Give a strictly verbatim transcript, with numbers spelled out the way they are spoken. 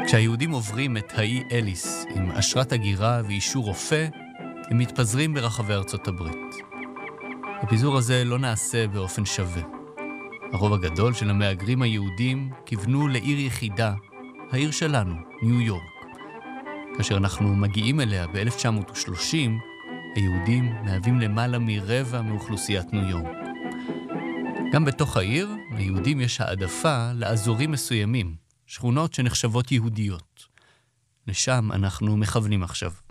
כשהיהודים עוברים את האי אליס עם אשרת הגירה ואישור רופא, הם מתפזרים ברחבי ארצות הברית. הפיזור הזה לא נעשה באופן שווה. הרוב הגדול של המהגרים היהודים כיוונו לעיר יחידה, העיר שלנו, ניו יורק. כאשר אנחנו מגיעים אליה ב-אלף תשע מאות ושלושים, היהודים מהווים למעלה מרבע מאוכלוסיית ניו יורק. גם בתוך העיר, ליהודים יש העדפה לאזורים מסוימים, שכונות שנחשבות יהודיות. לשם אנחנו מכוונים עכשיו.